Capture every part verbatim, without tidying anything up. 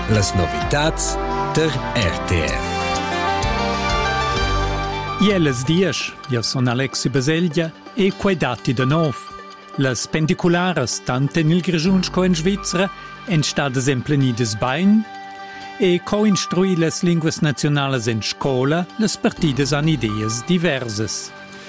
Las novitats der R T R. Ieles dies, io sono Alexi Baseglia e quei dati de nov. Las pendiculares, tanto nel Grigiunsco in Svizzera, en stades emplenides bain, e co-instrui las linguas nazionales in scola, las partides han ideas diversas.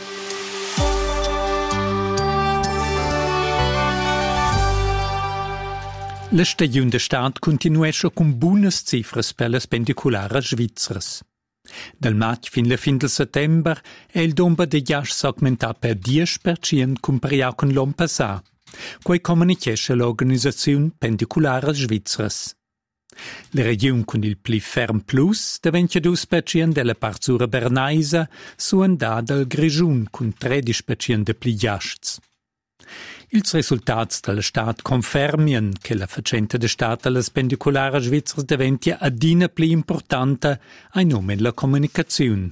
La stagione de stat continuesce con buonas cifras per las pendiculares svizzeras. Dal maig fin la fin del settembre è il domba de giasch augmentat per dieci per cento compariau con l'anno passà, quei comunichesce l'organizzazione pendiculares svizzeras. La regione con il pli ferm plus de ventidue per cento della parzura bernaisa su andà dal Grigiun con tredici per cento de pli giaschs. Ils resultats del stat confermien che la facenta de stat alle pendiculares svizzeras diventia adina pli importante ai nome la comunicazione.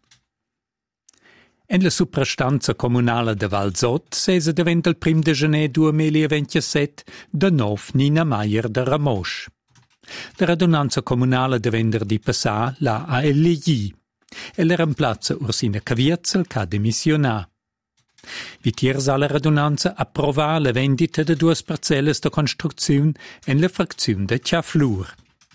En la suprastanza comunale de Valzot sese diventa il prim de gener duemilaventisette de nov Nina Meier de Ramosch. La radunanza comunale de venerdì passà la A L I e la remplazza Ursina Caviezel che ha demissionà. Vitiers alla radunanza approvà la vendita de duas parcelles de construzione en la frazione de Ciaflur.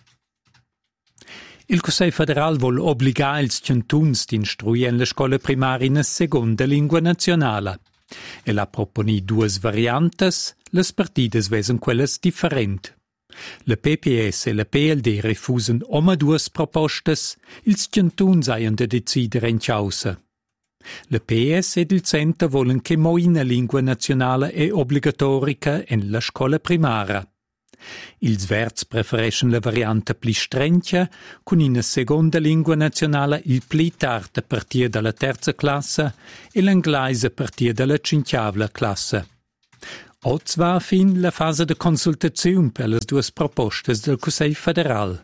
Il Consiglio federal vuol obbligare ils cantuns d'instruire en la scuola primaria in seconda lingua nazionale. E la proponi duas variantes, las partides vesen quelles different. La P P S e la P L D refusen oma duas propostes, ils cantuns haien de decidere in causa. La P S ed il Centa volen che mo una lingua nazionale è obbligatorica en la scuola primaria. Ils verts preferiscono la variante pli strengia, con una seconda lingua nazionale il pli tard a partire dalla terza classe e l'inglese a partire dalla cinquiavla classe. Oz va a fin la fase de consultazione per le due proposte del Consiglio federal.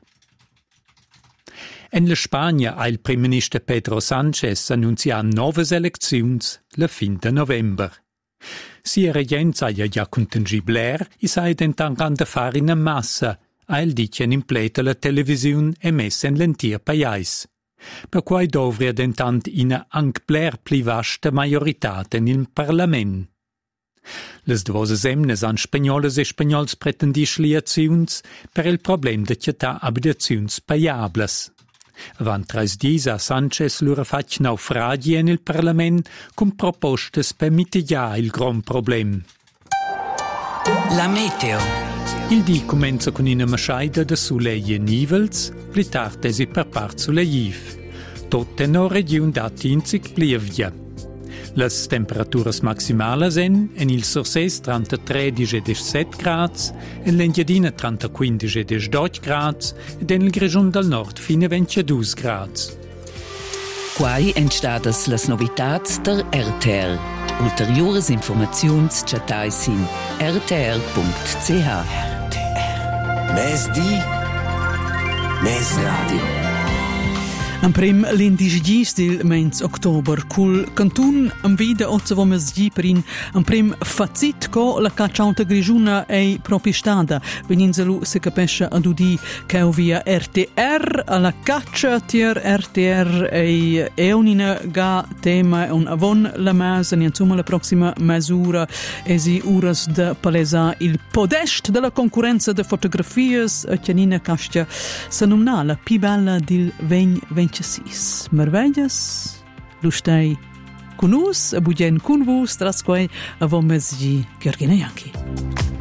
En la Spagna ha il Primo Ministro Pedro Sánchez annunziato nuove elezioni la fin de novembre. Sia regenza ha già contangibler e sa intentando fare in massa, ha il dice in pleta la televisione emessa in l'entier pais. Per cui dovrebbe intanto una ancbler pli vasta majoritate nel Parlament. Les dvoses emnes an spagnoles e spagnols pretendisce liaziuns per il problem de città abitaziuns paiables. Avant tres dies a Sánchez lura fac naufragi nel Parlament con propostes per mitigare il gran problem. La meteo. Il dì comincia con una maschaida de soleil e nivels, pli tard esi per part soleiv. Totte no region dati inzig plievia. Las temperaturas maximales en, en il Surses trentatré e diciassette grads, en l'Engiadina trentaquinto e diciotto grads ed en il Grigiun del Nord fine ventidue grads. Quai entstadas las novitats der R T R. Ulteriores informaziuns chatais in r t r punct c h. R T R. Mes di, mes radio. Am prim l'indigis del mens october, cul cantun am vida ozza vomes gi perin am prim facit co la cacciauta grigiuna ei propi stada. Veninzelu se capesce ad udi che via R T R alla caccia tier R T R ei eunina ga tema un avon la mas e insomma la prossima misura esi uras de palesa il podest della concorrenza de fotografies a Chianina Castia sanumnala pi bella dil vegn ventissis. Merveglias, lustei con us, a bugen con vos, tras quai avom mesgi Gheorghe Neanchi.